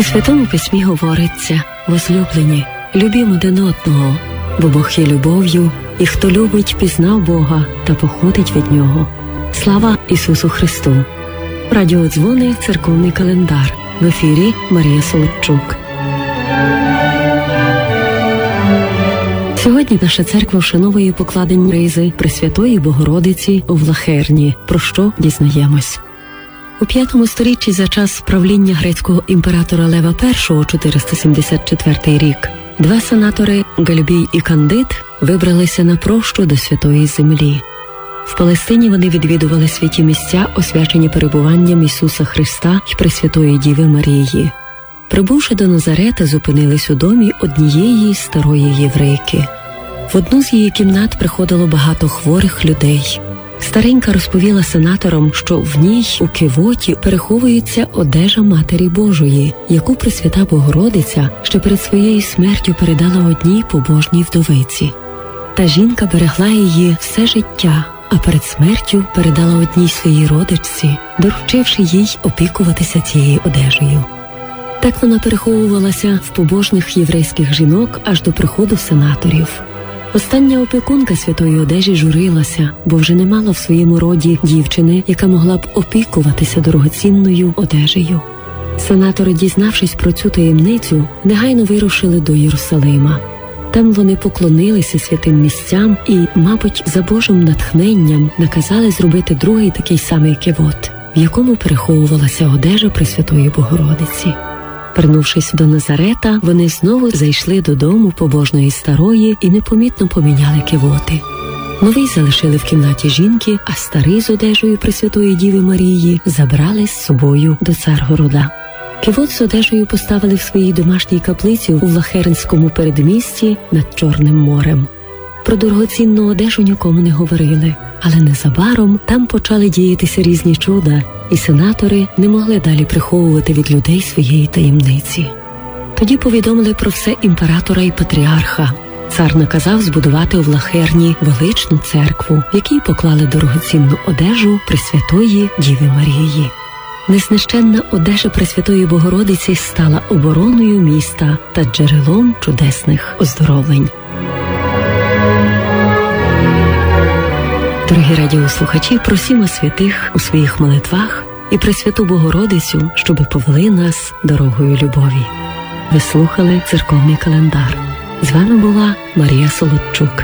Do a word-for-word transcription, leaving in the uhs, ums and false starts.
У Святому Письмі говориться: возлюблені, любімо один одного, бо Бог є любов'ю, і хто любить, пізнав Бога та походить від Нього. Слава Ісусу Христу! Радіодзвони «Церковний календар». В ефірі Марія Солодчук. Сьогодні наша церква вшановує покладення ризи Пресвятої Богородиці у Влахерні, про що дізнаємось. У п'ятому сторіччі за час правління грецького імператора Лева І, чотириста сімдесят четвертий рік, два сенатори Гальбій і Кандид вибралися на прощу до Святої Землі. В Палестині вони відвідували святі місця, освячені перебуванням Ісуса Христа й Пресвятої Діви Марії. Прибувши до Назарета, зупинились у домі однієї старої єврейки. В одну з її кімнат приходило багато хворих людей. Старенька розповіла сенаторам, що в ній у кивоті переховується одежа Матері Божої, яку Пресвята Богородиця ще перед своєю смертю передала одній побожній вдовиці. Та жінка берегла її все життя, а перед смертю передала одній своїй родичці, доручивши їй опікуватися цією одежею. Так вона переховувалася в побожних єврейських жінок аж до приходу сенаторів. Остання опікунка святої одежі журилася, бо вже не мала в своєму роді дівчини, яка могла б опікуватися дорогоцінною одежею. Сенатори, дізнавшись про цю таємницю, негайно вирушили до Єрусалима. Там вони поклонилися святим місцям і, мабуть, за Божим натхненням наказали зробити другий такий самий кивот, в якому переховувалася одежа Пресвятої Богородиці. Вернувшись до Назарета, вони знову зайшли додому побожної старої і непомітно поміняли кивоти. Новий залишили в кімнаті жінки, а старий з одежею Пресвятої Діви Марії забрали з собою до Царгорода. Кивот з одежею поставили в своїй домашній каплиці у Влахернському передмісті над Чорним морем. Про дорогоцінну одежу нікому не говорили, але незабаром там почали діятися різні чуда, і сенатори не могли далі приховувати від людей своєї таємниці. Тоді повідомили про все імператора і патріарха. Цар наказав збудувати у Влахерні величну церкву, в якій поклали дорогоцінну одежу Пресвятої Діви Марії. Незнищенна одежа Пресвятої Богородиці стала обороною міста та джерелом чудесних оздоровлень. Дорогі радіослухачі, просімо святих у своїх молитвах і Пресвяту Богородицю, щоби повели нас дорогою любові. Ви слухали «Церковний календар». З вами була Марія Солодчук.